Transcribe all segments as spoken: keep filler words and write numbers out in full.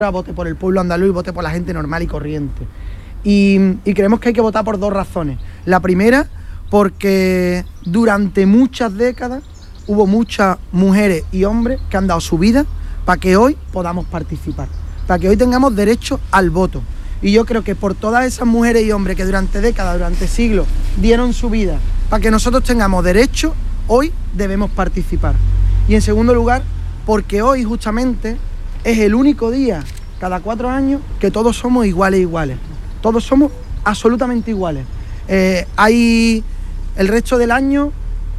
vote por el pueblo andaluz y vote por la gente normal y corriente. Y, y creemos que hay que votar por dos razones. La primera, porque durante muchas décadas hubo muchas mujeres y hombres que han dado su vida para que hoy podamos participar, para que hoy tengamos derecho al voto. Y yo creo que por todas esas mujeres y hombres que durante décadas, durante siglos, dieron su vida para que nosotros tengamos derecho, hoy debemos participar. Y en segundo lugar, porque hoy justamente es el único día cada cuatro años que todos somos iguales iguales. Todos somos absolutamente iguales. Eh, hay el resto del año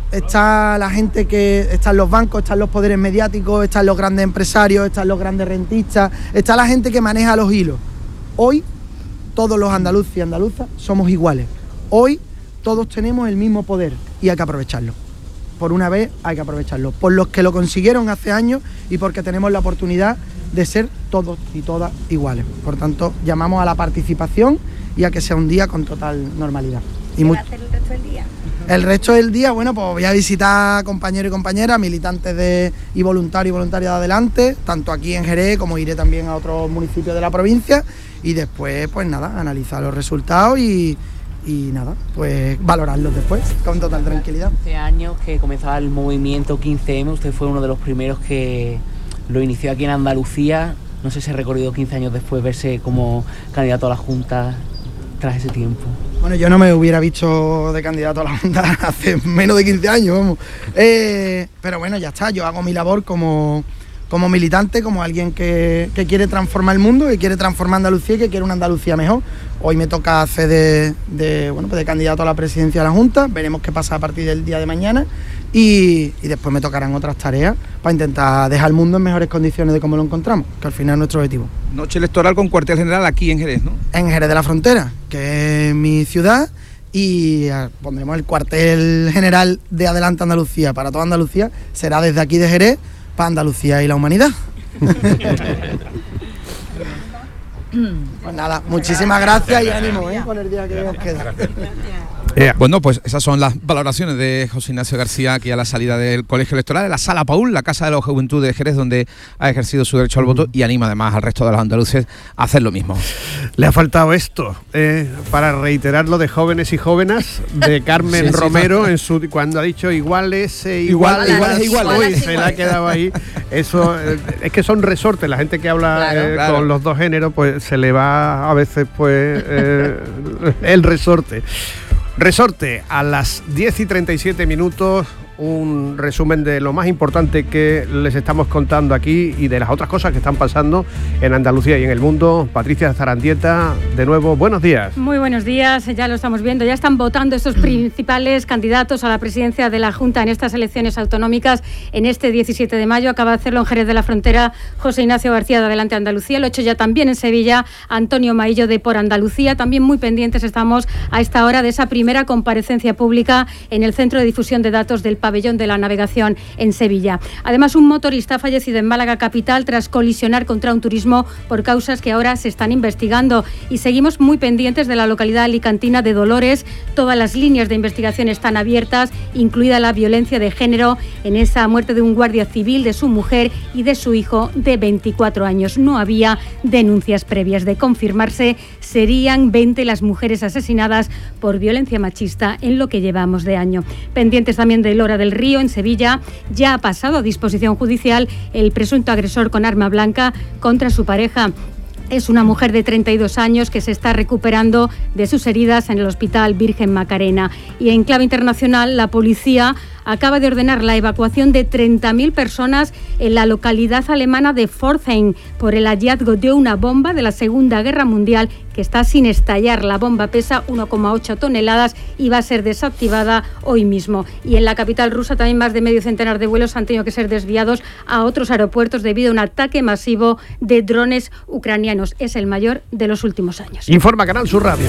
está la gente que están los bancos, están los poderes mediáticos, están los grandes empresarios, están los grandes rentistas, está la gente que maneja los hilos. Hoy todos los andaluces y andaluzas somos iguales. Hoy todos tenemos el mismo poder y hay que aprovecharlo. Por una vez hay que aprovecharlo. Por los que lo consiguieron hace años y porque tenemos la oportunidad de ser todos y todas iguales. Por tanto, llamamos a la participación y a que sea un día con total normalidad. ¿Qué va a hacer el resto del día? El resto del día, bueno, pues voy a visitar compañeros y compañeras, militantes de, y voluntarios y voluntarias de Adelante, tanto aquí en Jerez como iré también a otros municipios de la provincia y después, pues nada, analizar los resultados y, y nada, pues valorarlos después con total tranquilidad. Hace años que comenzaba el movimiento quince eme, usted fue uno de los primeros que lo inició aquí en Andalucía. No sé si ha recorrido quince años después verse como candidato a la Junta tras ese tiempo. Bueno, yo no me hubiera visto de candidato a la Junta hace menos de quince años, vamos. Eh, pero bueno, ya está, yo hago mi labor como, como militante, como alguien que, que quiere transformar el mundo, que quiere transformar Andalucía y que quiere una Andalucía mejor. Hoy me toca hacer de, de, bueno, pues de candidato a la presidencia de la Junta, veremos qué pasa a partir del día de mañana y, y después me tocarán otras tareas para intentar dejar el mundo en mejores condiciones de cómo lo encontramos, que al final es nuestro objetivo. Noche electoral con cuartel general aquí en Jerez, ¿no? En Jerez de la Frontera, que es mi ciudad, y pondremos el cuartel general de Adelante Andalucía para toda Andalucía, será desde aquí de Jerez para Andalucía y la humanidad. Pues nada, muchísimas gracias y ánimo, ¿eh? Con el día que os queda. Eh, bueno, pues esas son las valoraciones de José Ignacio García aquí a la salida del Colegio Electoral de la Sala Paul, la Casa de la Juventud de Jerez, donde ha ejercido su derecho al voto y anima además al resto de los andaluces a hacer lo mismo. Le ha faltado esto eh, para reiterar lo de jóvenes y jóvenes de Carmen sí, Romero sí, en su cuando ha dicho iguales e igual, igual, igual, igual, igual, igual, se le ha quedado ahí. Eso eh, es que son resortes, la gente que habla claro, eh, claro. con los dos géneros, pues se le va a veces pues eh, el resorte. Resorte, a las diez y treinta y siete minutos, un resumen de lo más importante que les estamos contando aquí y de las otras cosas que están pasando en Andalucía y en el mundo. Patricia Zarandieta, de nuevo, buenos días. Muy buenos días, ya lo estamos viendo, ya están votando estos principales candidatos a la presidencia de la Junta en estas elecciones autonómicas en este diecisiete de mayo. Acaba de hacerlo en Jerez de la Frontera José Ignacio García de Adelante Andalucía, lo ha hecho ya también en Sevilla Antonio Maillo de Por Andalucía. También muy pendientes estamos a esta hora de esa primera comparecencia pública en el Centro de Difusión de Datos del Pabellón de la Navegación en Sevilla. Además, un motorista ha fallecido en Málaga capital tras colisionar contra un turismo por causas que ahora se están investigando. Y seguimos muy pendientes de la localidad alicantina de Dolores. Todas las líneas de investigación están abiertas, incluida la violencia de género en esa muerte de un guardia civil, de su mujer y de su hijo de veinticuatro años. No había denuncias previas. De confirmarse, serían veinte las mujeres asesinadas por violencia machista en lo que llevamos de año. Pendientes también de Lora del Río, en Sevilla, ya ha pasado a disposición judicial el presunto agresor con arma blanca contra su pareja. Es una mujer de treinta y dos años que se está recuperando de sus heridas en el Hospital Virgen Macarena. Y en clave internacional, la policía acaba de ordenar la evacuación de treinta mil personas en la localidad alemana de Pforzheim por el hallazgo de una bomba de la Segunda Guerra Mundial que está sin estallar. La bomba pesa uno coma ocho toneladas y va a ser desactivada hoy mismo. Y en la capital rusa también más de medio centenar de vuelos han tenido que ser desviados a otros aeropuertos debido a un ataque masivo de drones ucranianos. Es el mayor de los últimos años. Informa Canal Sur Radio.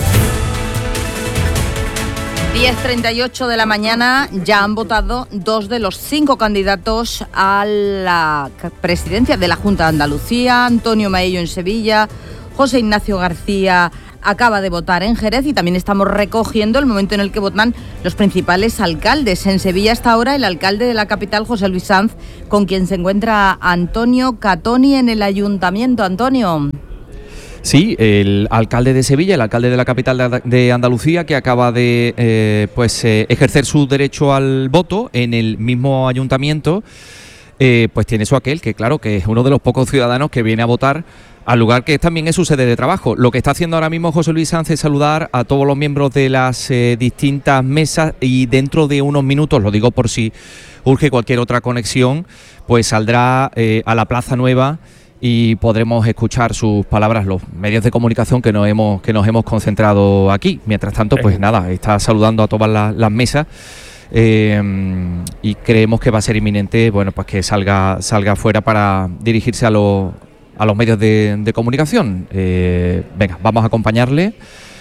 diez treinta y ocho de la mañana, ya han votado dos de los cinco candidatos a la presidencia de la Junta de Andalucía, Antonio Maillo en Sevilla, José Ignacio García acaba de votar en Jerez y también estamos recogiendo el momento en el que votan los principales alcaldes. En Sevilla hasta ahora el alcalde de la capital, José Luis Sanz, con quien se encuentra Antonio Catoni en el ayuntamiento. Antonio. Sí, el alcalde de Sevilla, el alcalde de la capital de Andalucía, que acaba de eh, pues eh, ejercer su derecho al voto en el mismo ayuntamiento, eh, pues tiene su aquel, que claro, que es uno de los pocos ciudadanos que viene a votar al lugar que también es su sede de trabajo. Lo que está haciendo ahora mismo José Luis Sanz es saludar a todos los miembros de las eh, distintas mesas, y dentro de unos minutos, lo digo por si urge cualquier otra conexión, pues saldrá eh, a la Plaza Nueva y podremos escuchar sus palabras, los medios de comunicación que nos hemos que nos hemos concentrado aquí. Mientras tanto, pues nada, está saludando a todas las, las mesas eh, y creemos que va a ser inminente, bueno, pues que salga salga fuera para dirigirse a los a los medios de, de comunicación. Eh, venga, vamos a acompañarle.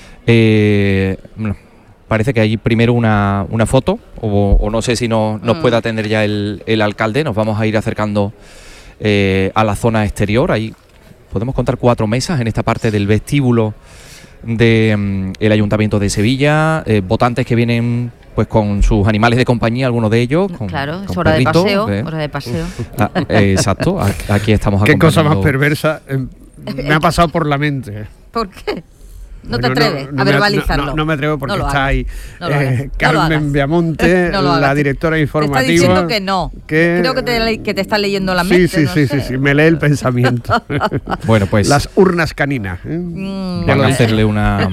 Eh, bueno, parece que hay primero una, una foto, o, o no sé si no, nos puede atender ya el, el alcalde. Nos vamos a ir acercando Eh, a la zona exterior. Ahí podemos contar cuatro mesas en esta parte del vestíbulo del mm, Ayuntamiento de Sevilla, eh, votantes que vienen pues con sus animales de compañía, algunos de ellos. Con, claro, con es hora perrito, de paseo, eh. hora de paseo. Ah, eh, exacto, aquí estamos Qué acompañando. cosa más perversa eh, me ha pasado por la mente. ¿Por qué? No Bueno, te atreves no, no a verbalizarlo. Me, no, no me atrevo porque no está ahí no lo eh, no Carmen lo Viamonte, no lo la directora informativa. Te está diciendo que no. Que, Creo que te, que te está leyendo la sí, mente. Sí, no sí, sé. sí, sí, me lee el pensamiento. Bueno, pues las urnas caninas. ¿eh? Mm, van a hacerle una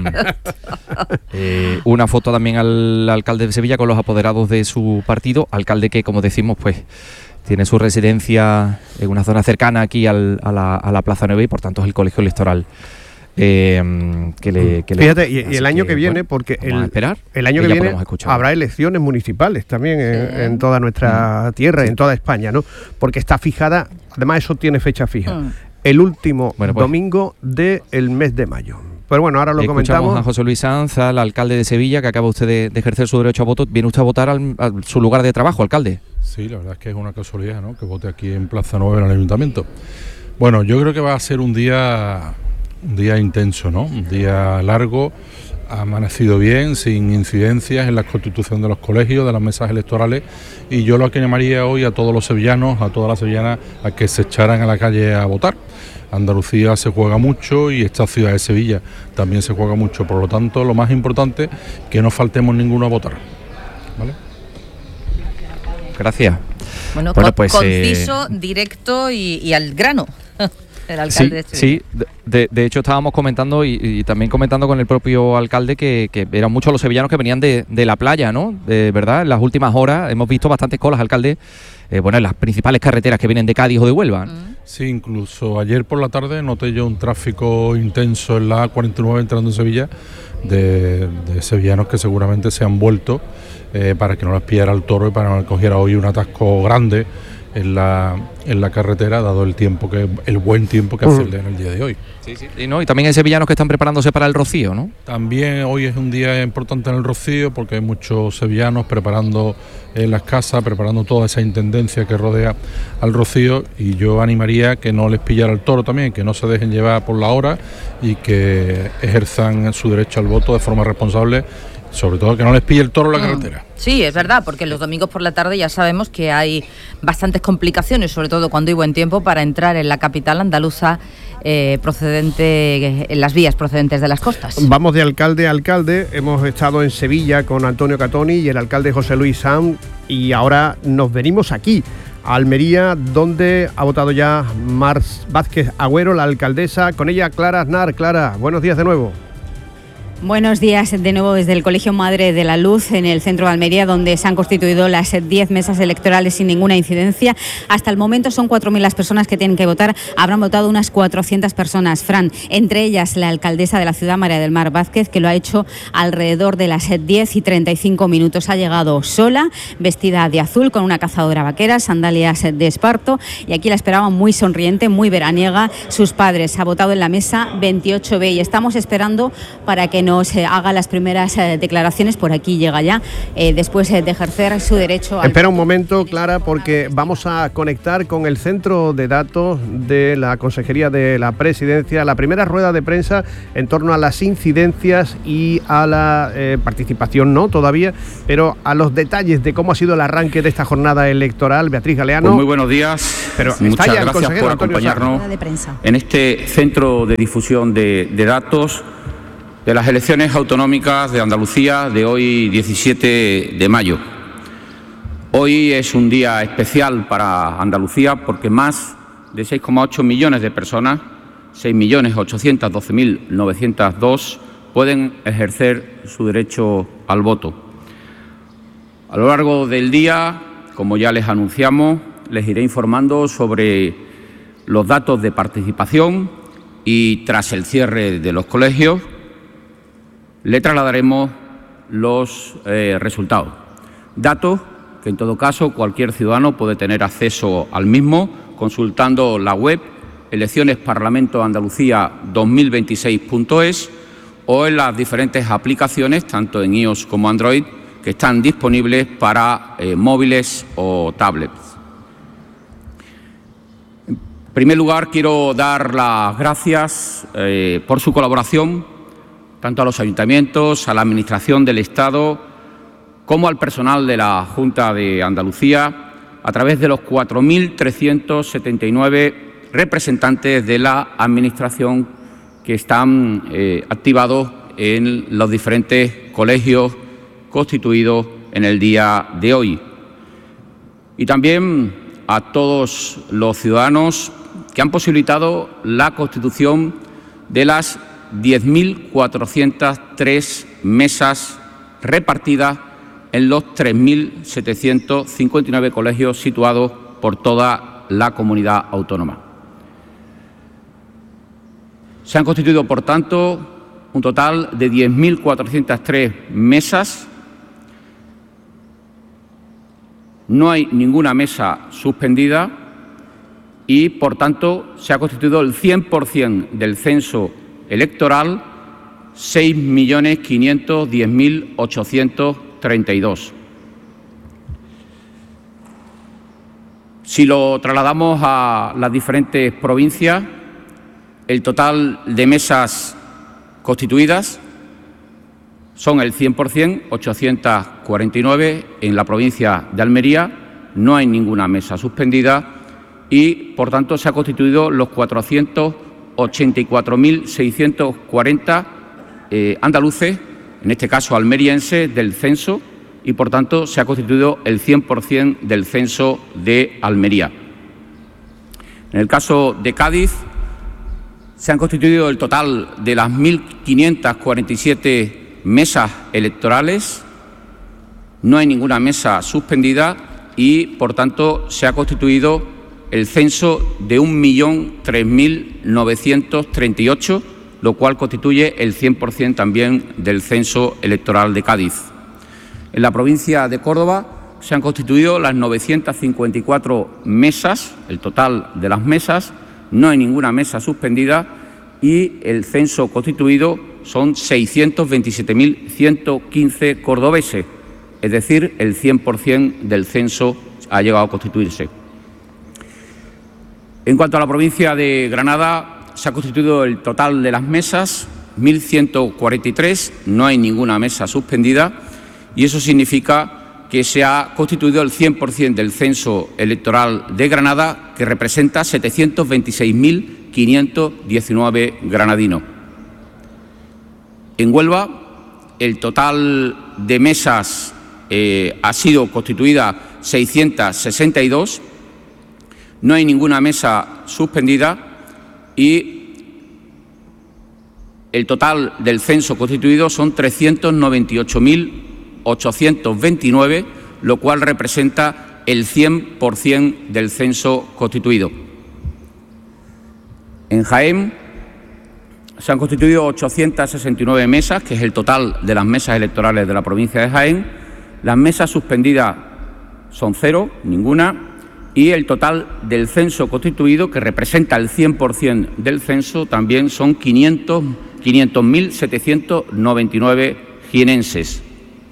eh, una foto también al alcalde de Sevilla con los apoderados de su partido, alcalde que, como decimos, pues tiene su residencia en una zona cercana aquí al, a, la, a la Plaza Nueva, y por tanto es el colegio electoral. Eh, que le, que Fíjate, le, y, y el año que, que viene, bueno, porque el, a esperar, el año que viene habrá elecciones municipales también en, sí. en toda nuestra mm. tierra, sí. en toda España, ¿no? Porque está fijada, además eso tiene fecha fija, mm. el último bueno, pues, domingo del mes de mayo. Pero bueno, ahora lo Escuchamos comentamos. a José Luis Sanz, al alcalde de Sevilla, que acaba usted de, de ejercer su derecho a voto. ¿Viene usted a votar al, a su lugar de trabajo, alcalde? Sí, la verdad es que es una casualidad, ¿no?, que vote aquí en Plaza Nueva, en el Ayuntamiento. Bueno, yo creo que va a ser un día... Un día intenso, ¿no? Un día largo, ha amanecido bien, sin incidencias en la constitución de los colegios, de las mesas electorales, y yo lo que llamaría hoy a todos los sevillanos, a todas las sevillanas, a que se echaran a la calle a votar. Andalucía se juega mucho y esta ciudad de Sevilla también se juega mucho, por lo tanto, lo más importante, que no faltemos ninguno a votar, ¿vale? Gracias. Bueno, bueno pues, conciso, eh... directo y, y al grano. El alcalde sí, sí, de, de hecho estábamos comentando y, y también comentando con el propio alcalde que, que eran muchos los sevillanos que venían de, de la playa, ¿no? De verdad, en las últimas horas hemos visto bastantes colas, alcalde, eh, bueno, en las principales carreteras que vienen de Cádiz o de Huelva. Mm. Sí, incluso ayer por la tarde noté yo un tráfico intenso en la A cuarenta y nueve entrando en Sevilla, de, de sevillanos que seguramente se han vuelto eh, para que no les pillara el toro y para que no les cogiera hoy un atasco grande en la en la carretera, dado el tiempo que el buen tiempo que hace uh. en el día de hoy. Sí, sí. Y, ¿no? y también hay sevillanos que están preparándose para el Rocío, ¿no? También hoy es un día importante en el Rocío porque hay muchos sevillanos preparando en las casas, preparando toda esa intendencia que rodea al Rocío, y yo animaría que no les pillara el toro también, que no se dejen llevar por la hora y que ejerzan su derecho al voto de forma responsable, sobre todo que no les pille el toro en la mm. carretera. Sí, es verdad, porque los domingos por la tarde ya sabemos que hay bastantes complicaciones, sobre todo cuando hay buen tiempo, para entrar en la capital andaluza eh, procedente en las vías procedentes de las costas. Vamos de alcalde a alcalde. Hemos estado en Sevilla con Antonio Catoni y el alcalde José Luis Sanz, y ahora nos venimos aquí a Almería, donde ha votado ya Mar Vázquez Agüero, la alcaldesa. Con ella Clara Aznar. Clara, buenos días de nuevo. Buenos días de nuevo desde el Colegio Madre de la Luz en el centro de Almería, donde se han constituido las diez mesas electorales sin ninguna incidencia. Hasta el momento son cuatro mil las personas que tienen que votar. Habrán votado unas cuatrocientas personas, Fran, entre ellas la alcaldesa de la ciudad, María del Mar Vázquez, que lo ha hecho alrededor de las diez y treinta y cinco minutos. Ha llegado sola, vestida de azul, con una cazadora vaquera, sandalias de esparto, y aquí la esperaban muy sonriente, muy veraniega, sus padres. Ha votado en la mesa veintiocho B y estamos esperando para que nos eh, haga las primeras eh, declaraciones. Por aquí llega ya, eh, después eh, de ejercer su derecho. Espera un momento, Clara, porque vamos a conectar con el centro de datos de la Consejería de la Presidencia, la primera rueda de prensa en torno a las incidencias y a la eh, participación, no todavía, pero a los detalles de cómo ha sido el arranque de esta jornada electoral. Beatriz Galeano. Pues muy buenos días. Pero muchas está ya el gracias por Antonio acompañarnos Sarra. en este centro de difusión de, de datos de las elecciones autonómicas de Andalucía de hoy, diecisiete de mayo. Hoy es un día especial para Andalucía porque más de seis coma ocho millones de personas, seis millones ochocientos doce mil novecientos dos, pueden ejercer su derecho al voto. A lo largo del día, como ya les anunciamos, les iré informando sobre los datos de participación y, tras el cierre de los colegios, le trasladaremos los eh, resultados. Datos que, en todo caso, cualquier ciudadano puede tener acceso al mismo consultando la web elecciones parlamento andalucía dos mil veintiséis punto es o en las diferentes aplicaciones, tanto en iOS como Android, que están disponibles para eh, móviles o tablets. En primer lugar, quiero dar las gracias eh, por su colaboración, tanto a los ayuntamientos, a la Administración del Estado, como al personal de la Junta de Andalucía, a través de los cuatro mil trescientos setenta y nueve representantes de la Administración que están eh, activados en los diferentes colegios constituidos en el día de hoy. Y también a todos los ciudadanos que han posibilitado la constitución de las diez mil cuatrocientas tres mesas repartidas en los tres mil setecientos cincuenta y nueve colegios situados por toda la comunidad autónoma. Se han constituido, por tanto, un total de diez mil cuatrocientas tres mesas. No hay ninguna mesa suspendida y, por tanto, se ha constituido el cien por cien del censo electoral, seis millones quinientos diez mil ochocientos treinta y dos. Si lo trasladamos a las diferentes provincias, el total de mesas constituidas son el cien por cien, ochocientos cuarenta y nueve en la provincia de Almería. No hay ninguna mesa suspendida y, por tanto, se ha constituido los cuatrocientos ochenta y cuatro mil seiscientos cuarenta eh, andaluces, en este caso almerienses, del censo y, por tanto, se ha constituido el cien por cien del censo de Almería. En el caso de Cádiz, se han constituido el total de las mil quinientas cuarenta y siete mesas electorales. No hay ninguna mesa suspendida y, por tanto, se ha constituido el censo de un millón tres mil novecientos treinta y ocho, lo cual constituye el cien por cien también del censo electoral de Cádiz. En la provincia de Córdoba se han constituido las novecientas cincuenta y cuatro mesas, el total de las mesas. No hay ninguna mesa suspendida y el censo constituido son seiscientos veintisiete mil ciento quince cordobeses, es decir, el cien por cien del censo ha llegado a constituirse. En cuanto a la provincia de Granada, se ha constituido el total de las mesas, mil ciento cuarenta y tres, no hay ninguna mesa suspendida y eso significa que se ha constituido el cien por cien del censo electoral de Granada, que representa setecientos veintiséis mil quinientos diecinueve granadinos. En Huelva, el total de mesas eh, ha sido constituida seiscientas sesenta y dos, no hay ninguna mesa suspendida y el total del censo constituido son trescientos noventa y ocho mil ochocientos veintinueve, lo cual representa el cien por cien del censo constituido. En Jaén se han constituido ochocientas sesenta y nueve mesas, que es el total de las mesas electorales de la provincia de Jaén. Las mesas suspendidas son cero, ninguna, y el total del censo constituido, que representa el cien por cien del censo, también son quinientos quinientos mil setecientos noventa y nueve jienenses.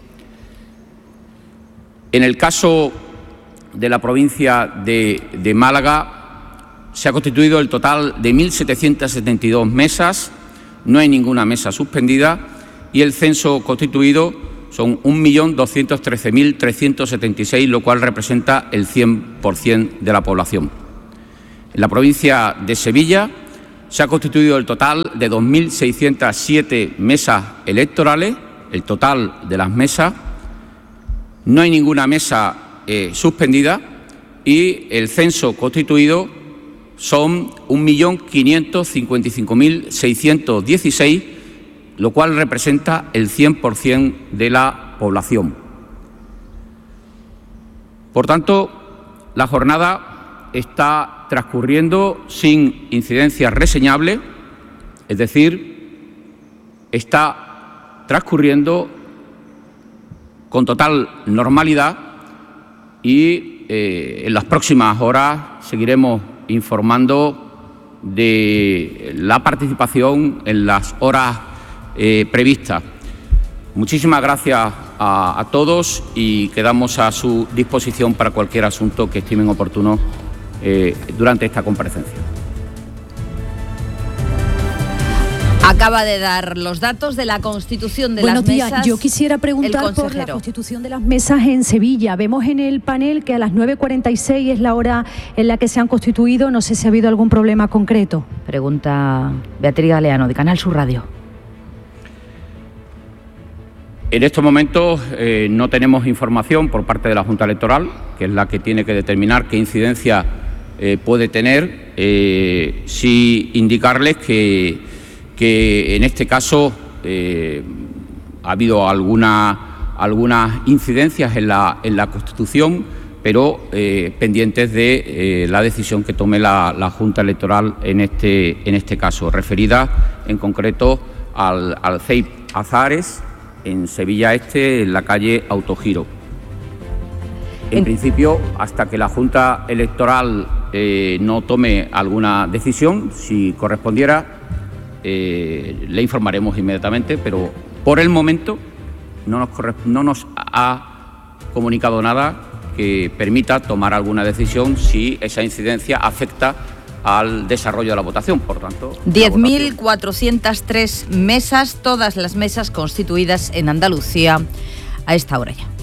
En el caso de la provincia de, de Málaga, se ha constituido el total de mil setecientas setenta y dos mesas, no hay ninguna mesa suspendida y el censo constituido son un millón doscientos trece mil trescientos setenta y seis, lo cual representa el cien por ciento de la población. En la provincia de Sevilla se ha constituido el total de dos mil seiscientas siete mesas electorales, el total de las mesas. No hay ninguna mesa eh, suspendida y el censo constituido son un millón quinientos cincuenta y cinco mil seiscientos dieciséis, lo cual representa el cien por ciento de la población. Por tanto, la jornada está transcurriendo sin incidencias reseñables, es decir, está transcurriendo con total normalidad y eh, en las próximas horas seguiremos informando de la participación en las horas eh, previstas. Muchísimas gracias a, a todos y quedamos a su disposición para cualquier asunto que estimen oportuno eh, durante esta comparecencia. Acaba de dar los datos de la constitución de Buenos las días. mesas. Yo quisiera preguntar por la constitución de las mesas en Sevilla. Vemos en el panel que a las nueve cuarenta y seis es la hora en la que se han constituido. No sé si ha habido algún problema concreto. Pregunta Beatriz Galeano, de Canal Sur Radio. En estos momentos eh, no tenemos información por parte de la Junta Electoral, que es la que tiene que determinar qué incidencia eh, puede tener. Eh, sí indicarles que que en este caso eh, ha habido alguna, algunas incidencias en la, en la Constitución, pero eh, pendientes de eh, la decisión que tome la, la Junta Electoral en este, en este caso, referida en concreto al, al C E I P Azahares, en Sevilla Este, en la calle Autogiro. En, en principio, hasta que la Junta Electoral eh, no tome alguna decisión, si correspondiera, Eh, le informaremos inmediatamente, pero por el momento no nos, no nos ha comunicado nada que permita tomar alguna decisión si esa incidencia afecta al desarrollo de la votación. Por tanto, diez mil cuatrocientas tres mesas, todas las mesas constituidas en Andalucía a esta hora ya.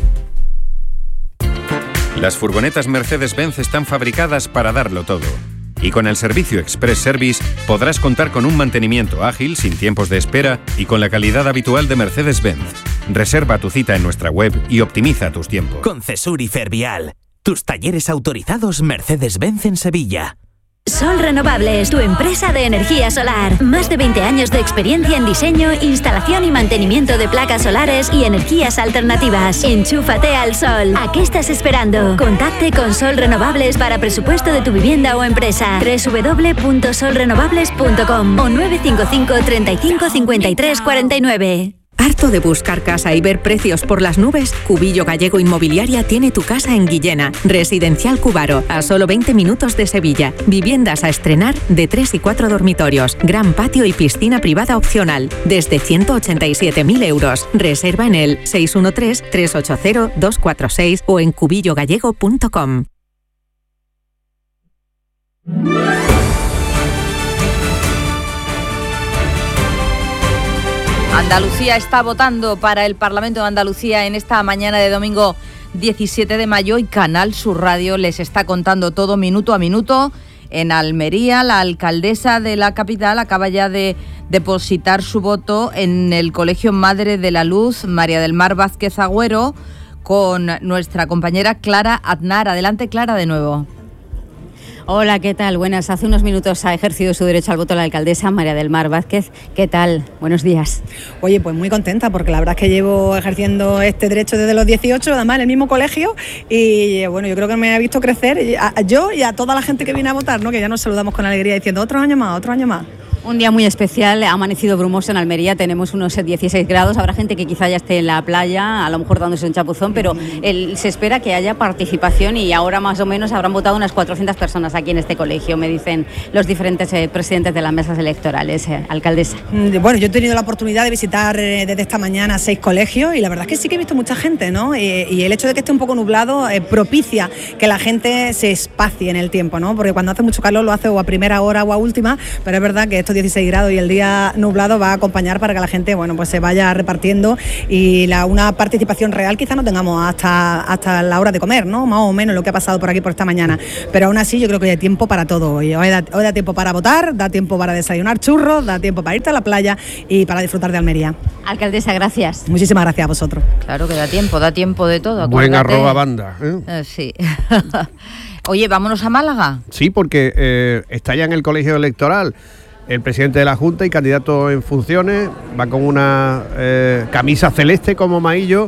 Las furgonetas Mercedes-Benz están fabricadas para darlo todo. Y con el servicio Express Service podrás contar con un mantenimiento ágil, sin tiempos de espera y con la calidad habitual de Mercedes-Benz. Reserva tu cita en nuestra web y optimiza tus tiempos. Concesur y Fervial, tus talleres autorizados Mercedes-Benz en Sevilla. Sol Renovables, tu empresa de energía solar. Más de veinte años de experiencia en diseño, instalación y mantenimiento de placas solares y energías alternativas. Enchúfate al sol. ¿A qué estás esperando? Contacte con Sol Renovables para presupuesto de tu vivienda o empresa. doble u doble u doble u punto sol renovables punto com o nueve cinco cinco, treinta y cinco, cincuenta y tres, cuarenta y nueve. ¿Harto de buscar casa y ver precios por las nubes? Cubillo Gallego Inmobiliaria tiene tu casa en Guillena. Residencial Cubaro, a solo veinte minutos de Sevilla. Viviendas a estrenar de tres y cuatro dormitorios. Gran patio y piscina privada opcional. Desde ciento ochenta y siete mil euros. Reserva en el seis uno tres, tres ocho cero, dos cuatro seis o en cubillo gallego punto com. Andalucía está votando para el Parlamento de Andalucía en esta mañana de domingo diecisiete de mayo y Canal Sur Radio les está contando todo minuto a minuto. En Almería, la alcaldesa de la capital acaba ya de depositar su voto en el Colegio Madre de la Luz, María del Mar Vázquez Agüero, con nuestra compañera Clara Aznar. Adelante, Clara, de nuevo. Hola, ¿qué tal? Buenas. Hace unos minutos ha ejercido su derecho al voto la alcaldesa María del Mar Vázquez. ¿Qué tal? Buenos días. Oye, pues muy contenta porque la verdad es que llevo ejerciendo este derecho desde los dieciocho, además en el mismo colegio, y bueno, yo creo que me ha visto crecer a, a yo y a toda la gente que viene a votar, ¿no? Que ya nos saludamos con alegría diciendo otro año más, otro año más. Un día muy especial, ha amanecido brumoso en Almería, tenemos unos dieciséis grados, habrá gente que quizá ya esté en la playa, a lo mejor dándose un chapuzón, pero el, se espera que haya participación y ahora más o menos habrán votado unas cuatrocientas personas aquí en este colegio, me dicen los diferentes eh, presidentes de las mesas electorales. Eh, alcaldesa. Bueno, yo he tenido la oportunidad de visitar eh, desde esta mañana seis colegios y la verdad es que sí que he visto mucha gente, ¿no? Eh, y el hecho de que esté un poco nublado eh, propicia que la gente se espacie en el tiempo, ¿no? Porque cuando hace mucho calor lo hace o a primera hora o a última, pero es verdad que estos dieciséis grados y el día nublado va a acompañar para que la gente, bueno, pues se vaya repartiendo y la, una participación real quizá no tengamos hasta, hasta la hora de comer, ¿no? Más o menos lo que ha pasado por aquí por esta mañana, pero aún así yo creo que hay tiempo para todo hoy. Hoy da, hoy da tiempo para votar, da tiempo para desayunar churros, da tiempo para irte a la playa y para disfrutar de Almería. Alcaldesa, gracias. Muchísimas gracias a vosotros. Claro que da tiempo, da tiempo de todo. Buen arroba banda. ¿eh? Eh, sí. Oye, vámonos a Málaga. Sí, porque eh, está ya en el colegio electoral el presidente de la Junta y candidato en funciones, va con una eh, camisa celeste como Maillo,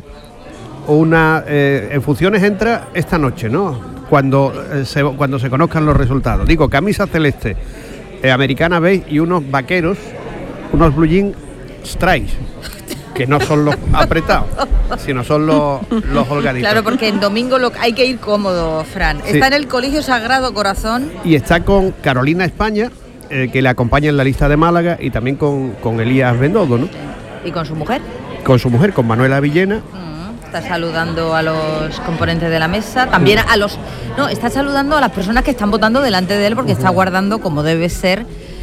una eh, en funciones entra esta noche, ¿no? Cuando, eh, se, cuando se conozcan los resultados. Digo, camisa celeste, eh, americana beige y unos vaqueros, unos blue jean stripes, que no son los apretados, sino son los, los holgaditos. Claro, porque en domingo lo, hay que ir cómodo, Fran. Sí. Está en el Colegio Sagrado Corazón. Y está con Carolina España, eh, que le acompaña en la lista de Málaga, y también con, con Elías Bendodo, ¿no? ¿Y con su mujer? Con su mujer, con Manuela Villena. Está saludando a los componentes de la mesa, también a los... No, está saludando a las personas que están votando delante de él, porque está guardando, como debe ser,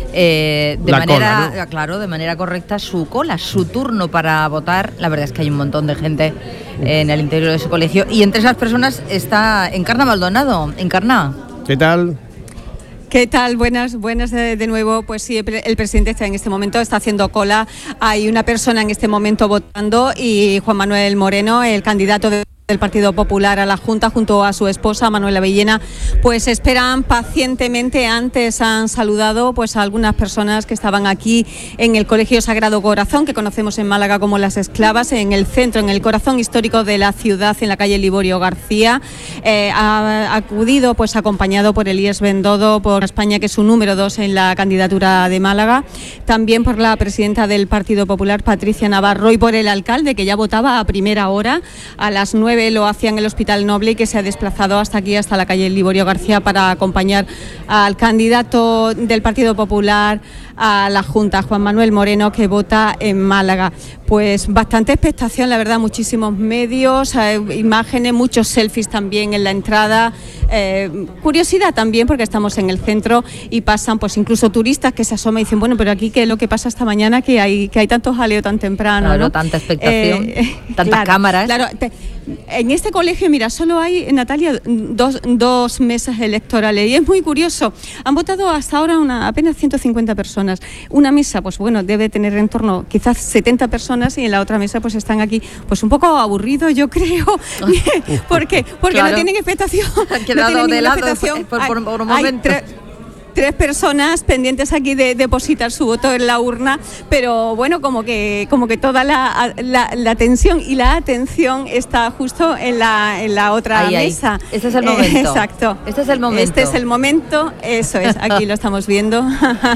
eh, de La manera, cola, ¿no? claro, de manera correcta su cola, su turno para votar. La verdad es que hay un montón de gente en el interior de ese colegio, y entre esas personas está Encarna Maldonado. Encarna. ¿Qué tal? ¿Qué tal? Buenas, buenas de, de nuevo. Pues sí, el presidente está en este momento, está haciendo cola. Hay una persona en este momento votando y Juan Manuel Moreno, el candidato de del Partido Popular a la Junta, junto a su esposa Manuela Villena, pues esperan pacientemente. Antes han saludado pues a algunas personas que estaban aquí en el Colegio Sagrado Corazón, que conocemos en Málaga como Las Esclavas, en el centro, en el corazón histórico de la ciudad, en la calle Liborio García. Eh, ha acudido pues acompañado por Elías Bendodo, por España, que es su número dos en la candidatura de Málaga, también por la presidenta del Partido Popular, Patricia Navarro, y por el alcalde, que ya votaba a primera hora, a las nueve lo hacía en el Hospital Noble, y que se ha desplazado hasta aquí, hasta la calle Liborio García, para acompañar al candidato del Partido Popular a la Junta, Juan Manuel Moreno, que vota en Málaga. Pues bastante expectación, la verdad, muchísimos medios, eh, imágenes, muchos selfies también en la entrada, eh, curiosidad también porque estamos en el centro y pasan pues incluso turistas que se asoman y dicen, bueno, pero aquí qué es lo que pasa esta mañana, que hay que hay tanto jaleo tan temprano, claro, ¿no? Tanta expectación, eh, tantas claro, cámaras. Claro, te, en este colegio, mira, solo hay, Natalia, dos, dos mesas electorales, y es muy curioso. Han votado hasta ahora una, apenas ciento cincuenta personas. Una mesa, pues bueno, debe tener en torno quizás setenta personas, y en la otra mesa pues están aquí pues un poco aburridos, yo creo. ¿Por qué? Porque Claro. no tienen expectación. Han quedado no tienen de ninguna lado expectación. por- por- por un Hay- hay momento. tre- Tres personas pendientes aquí de depositar su voto en la urna, pero bueno, como que como que toda la, la, la tensión y la atención está justo en la, en la otra Ahí, ahí. mesa. Este es el momento. Eh, exacto. Este es el momento. Este es el momento, eso es, aquí lo estamos viendo.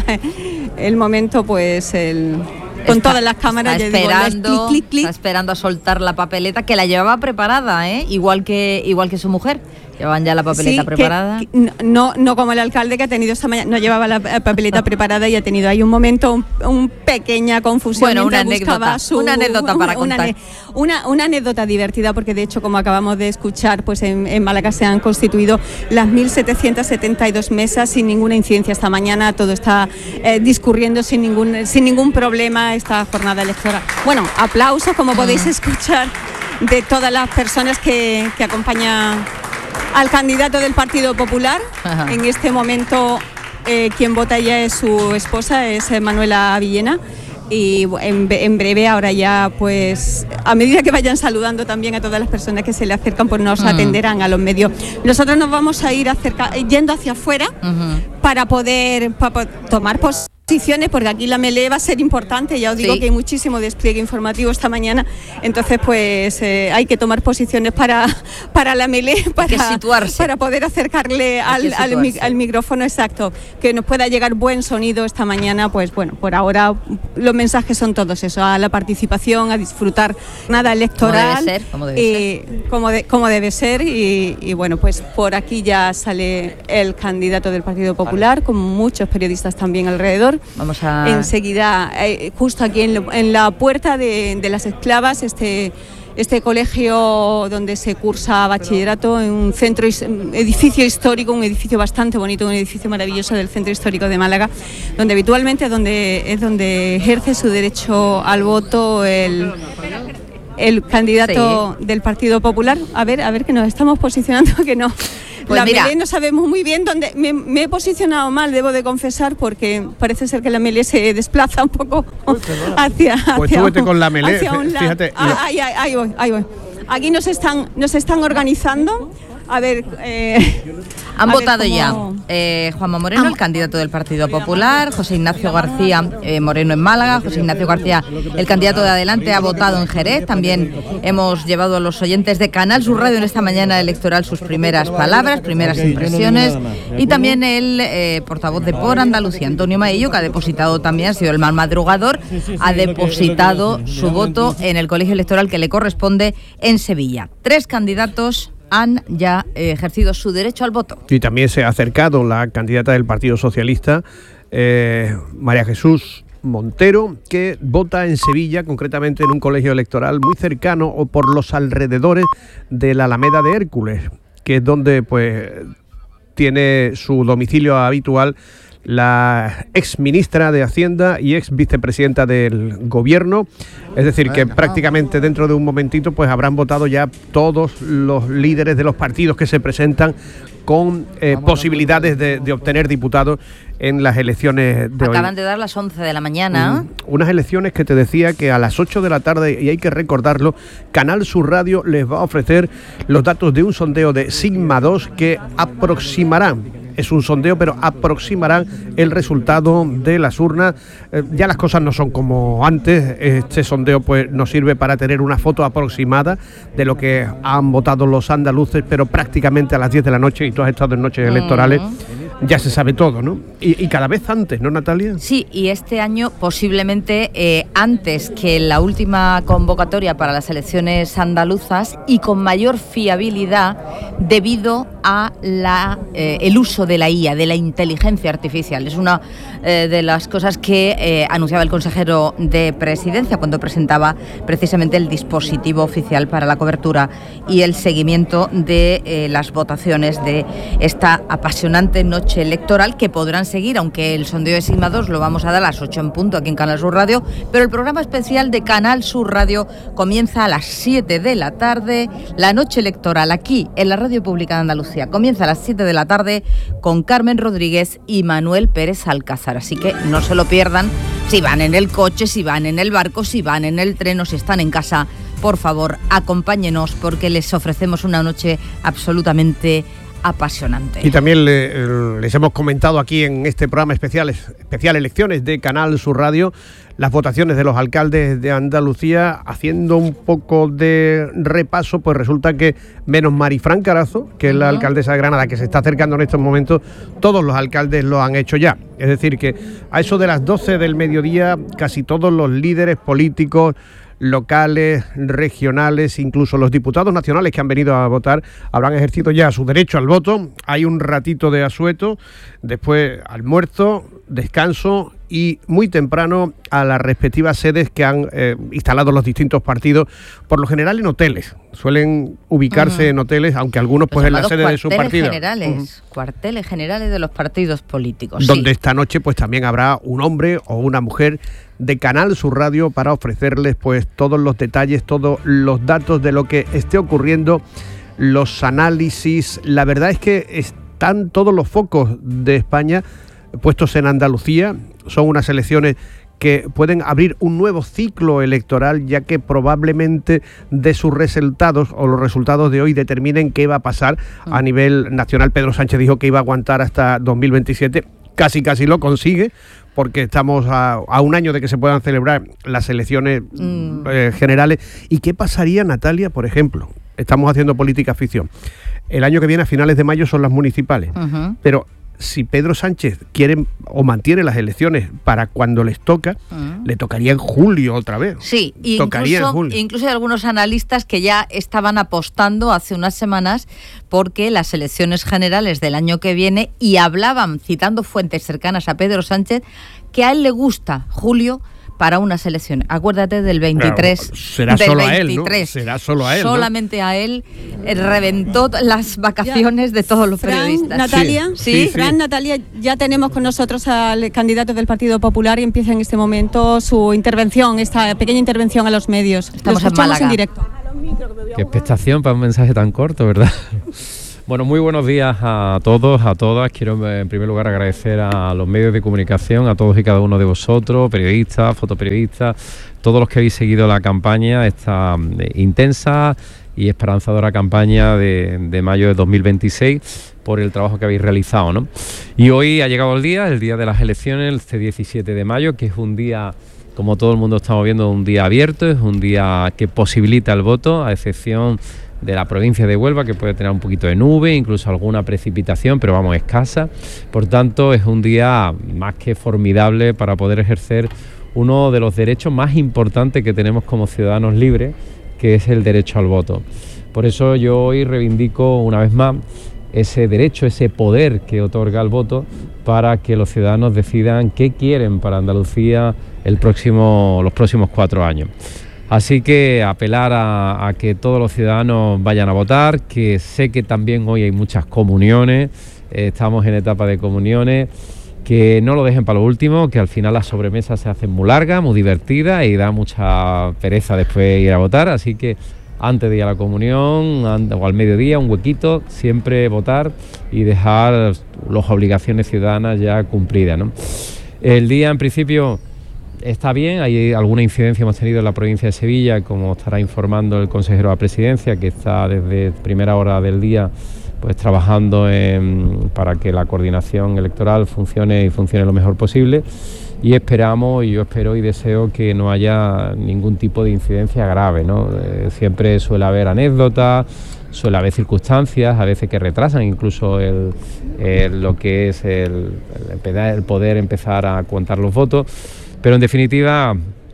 El momento, pues, el... Con Está- todas las cámaras, está ya digo, las esperando, clic, clic, clic. está esperando a soltar la papeleta, que la llevaba preparada, ¿eh? Igual que igual que su mujer. Llevaban ya la papeleta Sí, que- preparada. que no, no como el alcalde, que ha tenido esta mañana, no llevaba la papeleta preparada y ha tenido ahí un momento, un, un pequeña confusión. Bueno, una mientras buscaba anécdota, su- una anécdota para una, contar. ane- Una, una anécdota divertida, porque de hecho, como acabamos de escuchar, pues en, en Málaga se han constituido las mil setecientas setenta y dos mesas sin ninguna incidencia esta mañana. Todo está eh, discurriendo sin ningún, sin ningún problema esta jornada electoral. Bueno, aplausos, como podéis escuchar, de todas las personas que, que acompañan al candidato del Partido Popular. Ajá. En este momento eh, quien vota ya es su esposa, es eh, Manuela Villena. Y bu- en, be- en breve, ahora ya, pues, a medida que vayan saludando también a todas las personas que se le acercan, pues nos Mm. atenderán a los medios. Nosotros nos vamos a ir acerca, yendo hacia afuera Ujú. para poder, para po- tomar pos posiciones, porque aquí la melee va a ser importante, ya os digo Sí. que hay muchísimo despliegue informativo esta mañana, entonces pues eh, hay que tomar posiciones para, para la melee, para, para poder acercarle al, al, mi- al micrófono exacto, que nos pueda llegar buen sonido esta mañana. Pues bueno, por ahora los mensajes son todos eso, a la participación, a disfrutar nada electoral, Como debe ser, como debe eh, como, de- como debe ser y, y bueno, pues por aquí ya sale el candidato del Partido Popular, con muchos periodistas también alrededor. Vamos a... Enseguida, eh, justo aquí en, lo- en la puerta de, de las esclavas, este, este colegio donde se cursa bachillerato, en un centro, his- edificio histórico, un edificio bastante bonito, un edificio maravilloso del centro histórico de Málaga, donde habitualmente es donde, es donde ejerce su derecho al voto el... el candidato del Partido Popular. A ver, a ver que nos estamos posicionando, que no. Pues la mira. Melé no sabemos muy bien dónde. Me, me he posicionado mal, debo de confesar, porque parece ser que la Melé se desplaza un poco hacia. Pues hacia súbete un- con la Melé, hacia un lado. fíjate. Ah, ahí, ahí, ahí voy, ahí voy. Aquí nos están, nos están organizando. A ver. Eh, Han a ver votado cómo- ya eh, Juanma Moreno, el candidato del Partido Popular, José Ignacio García eh, Moreno en Málaga, José Ignacio García, el candidato de Adelante, ha votado en Jerez. También hemos llevado a los oyentes de Canal Sur Radio en esta mañana electoral sus primeras palabras, primeras impresiones, y también el eh, portavoz de Por Andalucía, Antonio Maillo, que ha depositado también, ha sido el mal madrugador, ha depositado su voto en el colegio electoral que le corresponde en Sevilla. Tres candidatos han ya eh, ejercido su derecho al voto. Y también se ha acercado la candidata del Partido Socialista, eh, María Jesús Montero, que vota en Sevilla, concretamente en un colegio electoral muy cercano o por los alrededores de la Alameda de Hércules, que es donde pues tiene su domicilio habitual la ex ministra de Hacienda y ex vicepresidenta del Gobierno. Es decir, que prácticamente dentro de un momentito pues habrán votado ya todos los líderes de los partidos que se presentan con eh, posibilidades de, de obtener diputados en las elecciones de hoy. Acaban de dar las once de la mañana. Mm, unas elecciones que te decía que a las ocho de la tarde, y hay que recordarlo, Canal Sur Radio les va a ofrecer los datos de un sondeo de Sigma dos que aproximarán, es un sondeo, pero aproximarán el resultado de las urnas. Eh, ya las cosas no son como antes. Este sondeo pues nos sirve para tener una foto aproximada de lo que han votado los andaluces, pero prácticamente a las diez de la noche, y tú has estado en noches electorales, ya se sabe todo, ¿no? Y, y cada vez antes, ¿no, Natalia? Sí, y este año posiblemente eh, antes que la última convocatoria para las elecciones andaluzas y con mayor fiabilidad debido a la, eh, el uso de la I A, de la inteligencia artificial. Es una eh, de las cosas que eh, anunciaba el consejero de Presidencia cuando presentaba precisamente el dispositivo oficial para la cobertura y el seguimiento de eh, las votaciones de esta apasionante noche electoral, que podrán seguir, aunque el sondeo de Sigma dos lo vamos a dar a las ocho en punto aquí en Canal Sur Radio, pero el programa especial de Canal Sur Radio comienza a las siete de la tarde. La noche electoral aquí en la Radio Pública de Andalucía comienza a las siete de la tarde con Carmen Rodríguez y Manuel Pérez Alcázar, así que no se lo pierdan. Si van en el coche, si van en el barco, si van en el tren o si están en casa, por favor, acompáñenos porque les ofrecemos una noche absolutamente apasionante. Y también le, les hemos comentado aquí en este programa especial, especial Elecciones de Canal Sur Radio, las votaciones de los alcaldes de Andalucía. Haciendo un poco de repaso, pues resulta que menos Marifran Carazo, que es la alcaldesa de Granada, que se está acercando en estos momentos, todos los alcaldes lo han hecho ya. Es decir, que a eso de las doce del mediodía, casi todos los líderes políticos locales, regionales, incluso los diputados nacionales que han venido a votar, habrán ejercido ya su derecho al voto. Hay un ratito de asueto, después almuerzo, descanso y muy temprano a las respectivas sedes que han eh, instalado los distintos partidos, por lo general en hoteles. Suelen ubicarse uh-huh. en hoteles, aunque algunos pues en la sede de su partido. Generales, uh-huh. Cuarteles generales de los partidos políticos. Donde sí. esta noche pues también habrá un hombre o una mujer de Canal Sur Radio para ofrecerles pues todos los detalles, todos los datos de lo que esté ocurriendo, los análisis. La verdad es que están todos los focos de España puestos en Andalucía. Son unas elecciones que pueden abrir un nuevo ciclo electoral, ya que probablemente de sus resultados o los resultados de hoy determinen qué va a pasar a nivel nacional. Pedro Sánchez dijo que iba a aguantar hasta dos mil veintisiete. casi casi lo consigue, porque estamos a, a un año de que se puedan celebrar las elecciones mm. eh, generales. ¿Y qué pasaría, Natalia, por ejemplo? Estamos haciendo política ficción. El año que viene, a finales de mayo, son las municipales. Uh-huh. Pero si Pedro Sánchez quiere o mantiene las elecciones para cuando les toca, uh-huh. le tocaría en julio otra vez. Sí, tocaría incluso, en julio. Incluso hay algunos analistas que ya estaban apostando hace unas semanas porque las elecciones generales del año que viene, y hablaban, citando fuentes cercanas a Pedro Sánchez, que a él le gusta julio para unas elecciones. Acuérdate del veintitrés. Claro, será del solo veintitrés. A él, ¿no? Será solo a él, Solamente ¿no? a él eh, reventó las vacaciones ya, de todos los Fran, periodistas. Natalia, sí, sí, sí, Fran, sí. Natalia, ya tenemos con nosotros al candidato del Partido Popular y empieza en este momento su intervención, esta pequeña intervención a los medios. Estamos Lo escuchamos en, en directo. Qué expectación para un mensaje tan corto, ¿verdad? Bueno, muy buenos días a todos, a todas. Quiero en primer lugar agradecer a los medios de comunicación, a todos y cada uno de vosotros, periodistas, fotoperiodistas, todos los que habéis seguido la campaña, esta intensa y esperanzadora campaña de, de mayo de dos mil veintiséis, por el trabajo que habéis realizado, ¿no? Y hoy ha llegado el día, el día de las elecciones, el diecisiete de mayo, que es un día, como todo el mundo estamos viendo, un día abierto, es un día que posibilita el voto, a excepción de la provincia de Huelva, que puede tener un poquito de nube, incluso alguna precipitación, pero vamos, escasa. Por tanto, es un día más que formidable para poder ejercer uno de los derechos más importantes que tenemos como ciudadanos libres, que es el derecho al voto. Por eso yo hoy reivindico una vez más ese derecho, ese poder que otorga el voto, para que los ciudadanos decidan qué quieren para Andalucía el próximo, los próximos cuatro años. Así que apelar a, a que todos los ciudadanos vayan a votar, que sé que también hoy hay muchas comuniones, eh, estamos en etapa de comuniones, que no lo dejen para lo último, que al final las sobremesas se hacen muy largas, muy divertidas y da mucha pereza después ir a votar, así que antes de ir a la comunión o al mediodía, un huequito, siempre votar y dejar las obligaciones ciudadanas ya cumplidas, ¿no? El día en principio está bien, hay alguna incidencia hemos tenido en la provincia de Sevilla, como estará informando el consejero de la Presidencia, que está desde primera hora del día pues trabajando en, para que la coordinación electoral funcione y funcione lo mejor posible, y esperamos, y yo espero y deseo que no haya ningún tipo de incidencia grave, ¿no? Eh, siempre suele haber anécdotas, suele haber circunstancias, a veces que retrasan incluso el, el, lo que es el, el, el poder empezar a contar los votos. Pero en definitiva,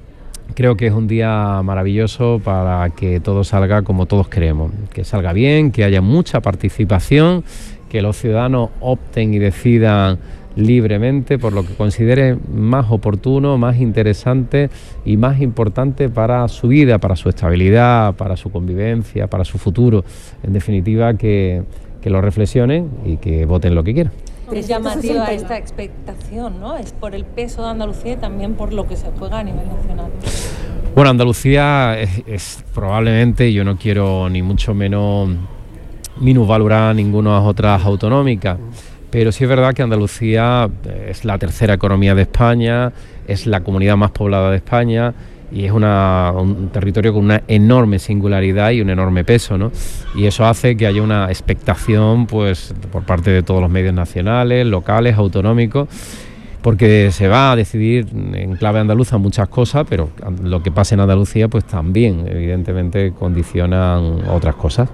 creo que es un día maravilloso para que todo salga como todos queremos, que salga bien, que haya mucha participación, que los ciudadanos opten y decidan libremente por lo que consideren más oportuno, más interesante y más importante para su vida, para su estabilidad, para su convivencia, para su futuro. En definitiva, que, que lo reflexionen y que voten lo que quieran. Es llamativa esta expectación, ¿no? Es por el peso de Andalucía y también por lo que se juega a nivel nacional. Bueno, Andalucía es, es probablemente, yo no quiero ni mucho menos minusvalorar ninguna de las otras autonómicas, pero sí es verdad que Andalucía es la tercera economía de España, es la comunidad más poblada de España, y es una, un territorio con una enorme singularidad y un enorme peso, ¿no? Y eso hace que haya una expectación, pues, por parte de todos los medios nacionales, locales, autonómicos, porque se va a decidir en clave andaluza muchas cosas, pero lo que pasa en Andalucía, pues también, evidentemente, condicionan otras cosas.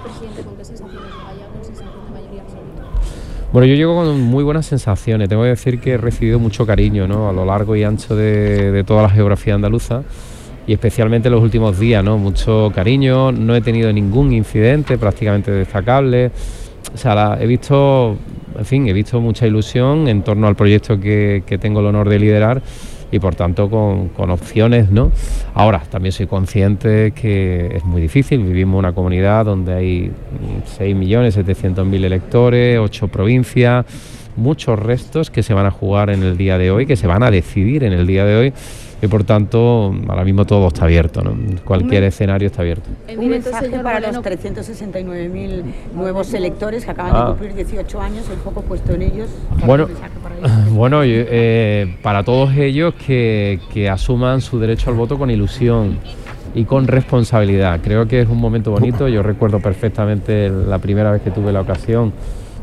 Bueno, yo llego con muy buenas sensaciones. Tengo que decir que he recibido mucho cariño, ¿no?, a lo largo y ancho de, de toda la geografía andaluza, y especialmente en los últimos días, ¿no? Mucho cariño, no he tenido ningún incidente prácticamente destacable. O sea, la, he visto, en fin, he visto mucha ilusión en torno al proyecto que, que tengo el honor de liderar, y por tanto con, con opciones, ¿no? Ahora, también soy consciente que es muy difícil, vivimos en una comunidad donde hay seis millones setecientos mil electores, ocho provincias, muchos restos que se van a jugar en el día de hoy, que se van a decidir en el día de hoy, y por tanto ahora mismo todo está abierto, ¿no? Cualquier escenario está abierto. Un mensaje para los trescientos sesenta y nueve mil nuevos electores que acaban ah. de cumplir dieciocho años, el foco puesto en ellos. Bueno, para, bueno eh, para todos ellos que, que asuman su derecho al voto con ilusión y con responsabilidad. Creo que es un momento bonito. Yo recuerdo perfectamente la primera vez que tuve la ocasión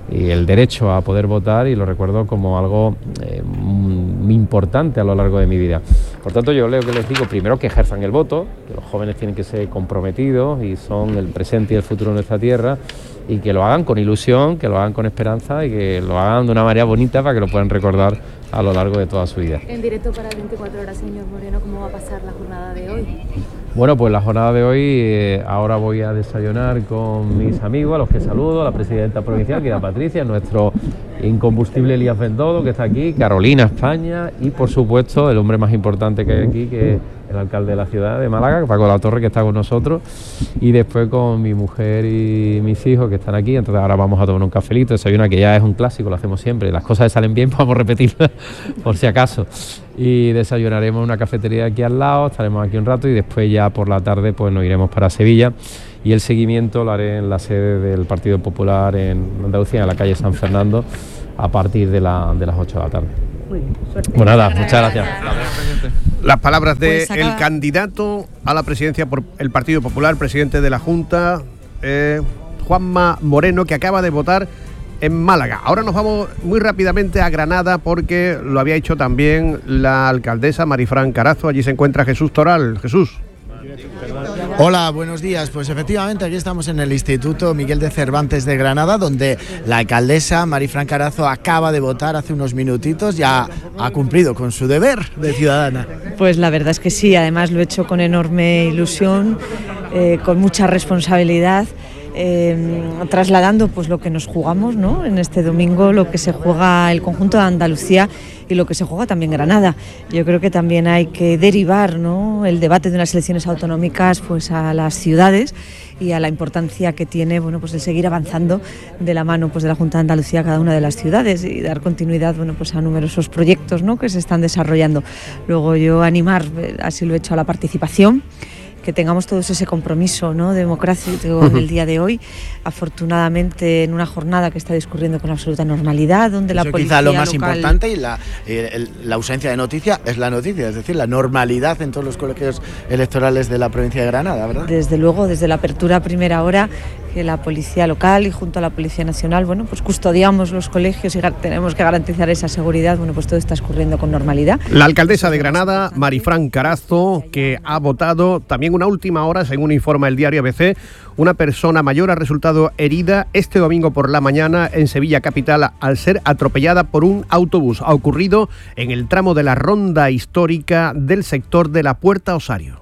y el derecho a poder votar, y lo recuerdo como algo eh, muy importante a lo largo de mi vida. Por tanto, yo lo que les digo, primero, que ejerzan el voto, que los jóvenes tienen que ser comprometidos y son el presente y el futuro de nuestra tierra, y que lo hagan con ilusión, que lo hagan con esperanza y que lo hagan de una manera bonita para que lo puedan recordar a lo largo de toda su vida. En directo para veinticuatro horas, señor Moreno, ¿cómo va a pasar la jornada de hoy? Bueno, pues la jornada de hoy, eh, ahora voy a desayunar con mis amigos, a los que saludo, a la presidenta provincial, que es Patricia, nuestro incombustible Elías Bendodo, que está aquí, Carolina, España, y por supuesto el hombre más importante que hay aquí, que es el alcalde de la ciudad de Málaga, Paco Latorre, que está con nosotros, y después con mi mujer y mis hijos que están aquí. Entonces ahora vamos a tomar un cafelito, desayunar, que ya es un clásico, lo hacemos siempre, las cosas que salen bien pues vamos a repetirlas por si acaso, y desayunaremos en una cafetería aquí al lado, estaremos aquí un rato y después ya por la tarde pues nos iremos para Sevilla, y el seguimiento lo haré en la sede del Partido Popular en Andalucía, en la calle San Fernando, a partir de, la, de las ocho de la tarde. Muy bien, suerte. Pues nada, muchas gracias. Las palabras del Pues acaba... candidato a la presidencia por el Partido Popular, presidente de la Junta, eh, Juanma Moreno, que acaba de votar en Málaga. Ahora nos vamos muy rápidamente a Granada, porque lo había hecho también la alcaldesa Marifran Carazo. Allí se encuentra Jesús Toral. Jesús. Hola, buenos días. Pues efectivamente aquí estamos en el Instituto Miguel de Cervantes de Granada, donde la alcaldesa Marifran Carazo acaba de votar hace unos minutitos. Ya ha cumplido con su deber de ciudadana. Pues la verdad es que sí, además lo he hecho con enorme ilusión, eh, con mucha responsabilidad. Eh, trasladando pues lo que nos jugamos, ¿no? En este domingo, lo que se juega el conjunto de Andalucía y lo que se juega también Granada. Yo creo que también hay que derivar, ¿no?, el debate de unas elecciones autonómicas pues a las ciudades y a la importancia que tiene, bueno, pues el seguir avanzando de la mano pues de la Junta de Andalucía a cada una de las ciudades y dar continuidad, bueno, pues a numerosos proyectos, ¿no?, que se están desarrollando. Luego yo animar, así lo he hecho, a la participación, que tengamos todos ese compromiso, ¿no?, democrático uh-huh. en el día de hoy, afortunadamente en una jornada que está discurriendo con absoluta normalidad, donde Eso la policía quizá lo más local... importante, y la, el, la ausencia de noticia es la noticia, es decir, la normalidad en todos los colegios electorales de la provincia de Granada, ¿verdad? Desde luego, desde la apertura a primera hora, que la policía local y junto a la Policía Nacional, bueno, pues custodiamos los colegios y tenemos que garantizar esa seguridad. Bueno, pues todo está escurriendo con normalidad. La alcaldesa de Granada, Marifran Carazo, que ha votado también una última hora, según informa el diario A B C. Una persona mayor ha resultado herida este domingo por la mañana en Sevilla capital al ser atropellada por un autobús. Ha ocurrido en el tramo de la ronda histórica del sector de la Puerta Osario.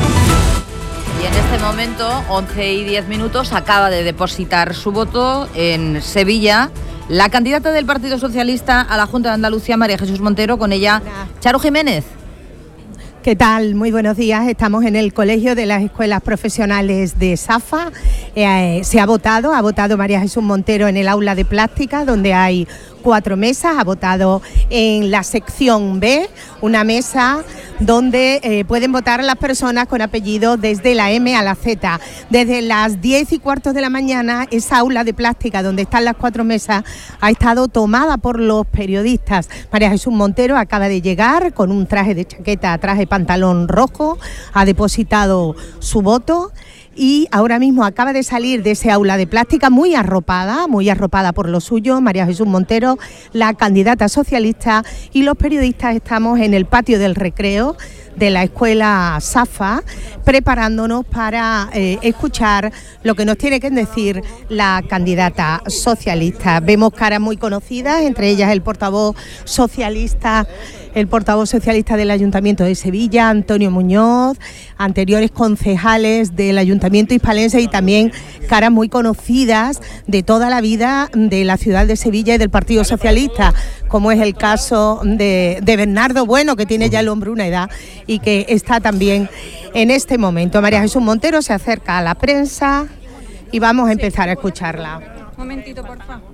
Y en este momento, once y diez minutos, acaba de depositar su voto en Sevilla la candidata del Partido Socialista a la Junta de Andalucía, María Jesús Montero, con ella Charo Jiménez. ¿Qué tal? Muy buenos días. Estamos en el Colegio de las Escuelas Profesionales de Safa. Eh, se ha votado, ha votado María Jesús Montero en el aula de plástica, donde hay cuatro mesas. Ha votado en la sección B, una mesa donde eh, pueden votar las personas con apellido desde la M a la Z. Desde las diez y cuarto de la mañana, esa aula de plástica donde están las cuatro mesas ha estado tomada por los periodistas. María Jesús Montero acaba de llegar con un traje de chaqueta, traje pantalón rojo, ha depositado su voto y ahora mismo acaba de salir de ese aula de plástica muy arropada, muy arropada por lo suyo, María Jesús Montero, la candidata socialista, y los periodistas estamos en el patio del recreo de la escuela Safa, preparándonos para eh, escuchar lo que nos tiene que decir la candidata socialista. Vemos caras muy conocidas, entre ellas el portavoz socialista, el portavoz socialista del Ayuntamiento de Sevilla, Antonio Muñoz, anteriores concejales del Ayuntamiento hispalense, y también caras muy conocidas de toda la vida de la ciudad de Sevilla y del Partido Socialista, como es el caso de, de Bernardo Bueno, que tiene ya el hombre una edad y que está también en este momento. María Jesús Montero se acerca a la prensa y vamos a empezar a escucharla. Un momentito, por favor.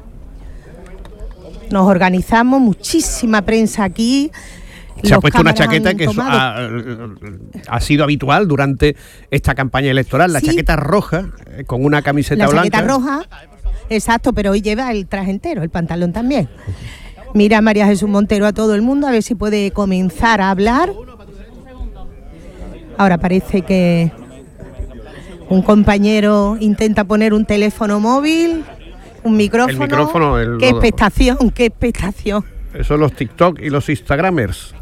Nos organizamos, muchísima prensa aquí. Se ha puesto una chaqueta que ha, ha sido habitual durante esta campaña electoral, la sí. chaqueta roja con una camiseta la blanca. La chaqueta roja, exacto, pero hoy lleva el traje entero, el pantalón también. Mira María Jesús Montero a todo el mundo, a ver si puede comenzar a hablar. Ahora parece que un compañero intenta poner un teléfono móvil. un micrófono. El micrófono. El, qué expectación, qué expectación. Eso son los TikTok y los Instagramers.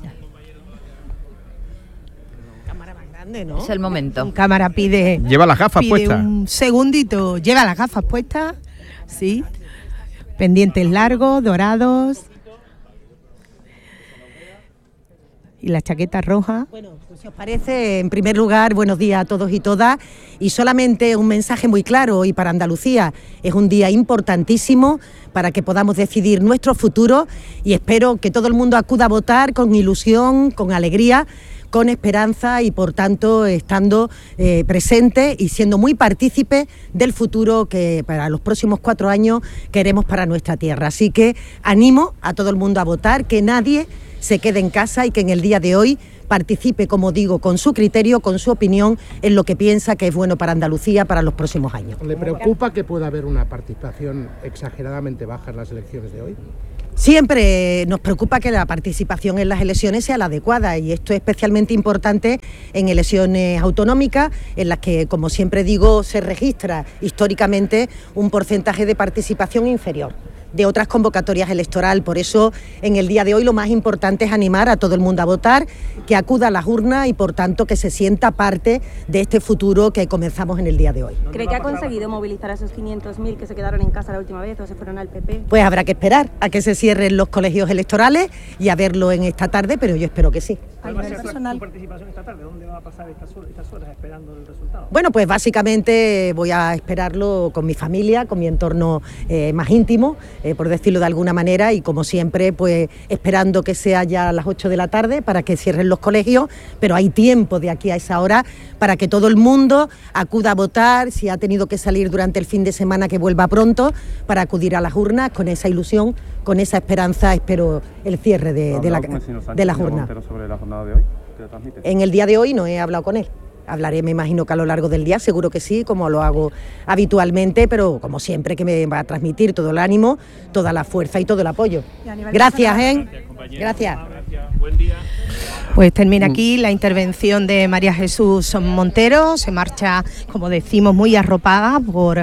Cámara más grande, ¿no? Es el momento. Cámara pide. Lleva las gafas pide puestas. Un segundito. Lleva las gafas puestas. Sí. Pendientes largos, dorados. Y la chaqueta roja. Bueno, pues si os parece, en primer lugar, buenos días a todos y todas. Y solamente un mensaje muy claro hoy para Andalucía. Es un día importantísimo para que podamos decidir nuestro futuro y espero que todo el mundo acuda a votar con ilusión, con alegría, con esperanza y por tanto estando eh, presente y siendo muy partícipe del futuro que para los próximos cuatro años queremos para nuestra tierra. Así que animo a todo el mundo a votar, que nadie se quede en casa y que en el día de hoy participe, como digo, con su criterio, con su opinión, en lo que piensa que es bueno para Andalucía para los próximos años. ¿Le preocupa que pueda haber una participación exageradamente baja en las elecciones de hoy? Siempre nos preocupa que la participación en las elecciones sea la adecuada y esto es especialmente importante en elecciones autonómicas en las que, como siempre digo, se registra históricamente un porcentaje de participación inferior de otras convocatorias electorales. Por eso, en el día de hoy lo más importante es animar a todo el mundo a votar, que acuda a las urnas y, por tanto, que se sienta parte de este futuro que comenzamos en el día de hoy. ¿Cree que ha conseguido movilizar a esos quinientos mil que se quedaron en casa la última vez o se fueron al P P? Pues habrá que esperar a que se cierren los colegios electorales y a verlo en esta tarde, pero yo espero que sí. ¿Cuál va a ser su participación esta tarde? ¿Dónde va a pasar estas horas, estas horas esperando el resultado? Bueno, pues básicamente voy a esperarlo con mi familia, con mi entorno eh, más íntimo, eh, por decirlo de alguna manera, y como siempre, pues esperando que sea ya a las ocho de la tarde para que cierren los colegios, pero hay tiempo de aquí a esa hora para que todo el mundo acuda a votar, si ha tenido que salir durante el fin de semana que vuelva pronto, para acudir a las urnas con esa ilusión, con esa esperanza, espero el cierre de, de, la, de las urnas. Sobre la jornada de hoy? En el día de hoy no he hablado con él. Hablaré, me imagino que a lo largo del día, seguro que sí, como lo hago habitualmente, pero como siempre que me va a transmitir todo el ánimo, toda la fuerza y todo el apoyo. Gracias, ¿eh? Gracias. Buen día. Pues termina aquí la intervención de María Jesús Montero. Se marcha, como decimos, muy arropada por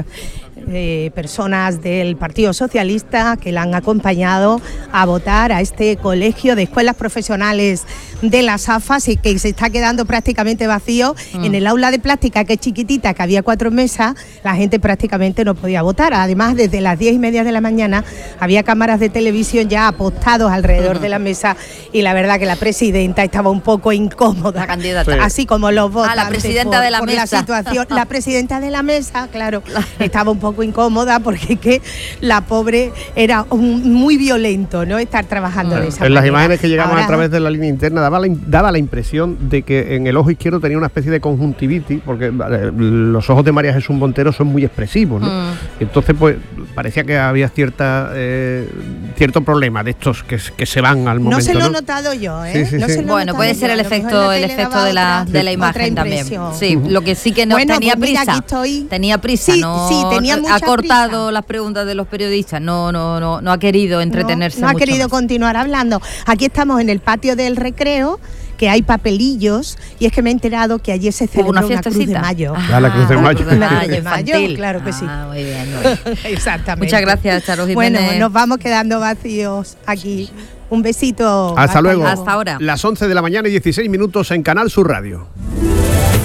eh, personas del Partido Socialista que la han acompañado a votar a este colegio de escuelas profesionales de las AFAS y que se está quedando prácticamente vacío. Mm. En el aula de plástica, que es chiquitita, que había cuatro mesas, la gente prácticamente no podía votar. Además, desde las diez y media de la mañana había cámaras de televisión ya apostados alrededor uh-huh. de la mesa y la verdad que la presidenta estaba un poco incómoda. La candidata. Sí. Así como los votantes. Ah, la presidenta por, de la por mesa. La situación. La presidenta de la mesa, claro, estaba un poco incómoda porque que la pobre era un, muy violento, ¿no? Estar trabajando uh-huh. de esa En manera. las imágenes que llegaban Ahora, a través de la línea interna daba la, daba la impresión de que en el ojo izquierdo tenía una especie de conjuntivitis, porque eh, los ojos de María Jesús Montero son muy expresivos, ¿no? Mm. Entonces, pues, parecía que había cierta eh, cierto problema de estos que, que se van al momento. No se lo ¿no? he notado yo, ¿eh? Sí, sí, no sí. se lo Bueno, puede ser el efecto, el efecto de la, de la imagen también. Sí, lo que sí que no bueno, tenía pues mira, prisa. aquí estoy. Tenía prisa, sí, no sí, tenía mucha ha cortado prisa. las preguntas de los periodistas, no, no, no, no ha querido entretenerse. No, no ha mucho querido más. continuar hablando. Aquí estamos en el patio del recreo, que hay papelillos, y es que me he enterado que ayer se celebró una, una Cruz de Mayo. Ah, la Cruz de Mayo. Una Cruz de Mayo, claro que sí. Ah, muy bien, muy bien. Exactamente. Muchas gracias, Charo Jiménez. Bueno, nos vamos quedando vacíos aquí. Un besito. Hasta, hasta luego. Hasta ahora. Las once de la mañana y dieciséis minutos en Canal Sur Radio.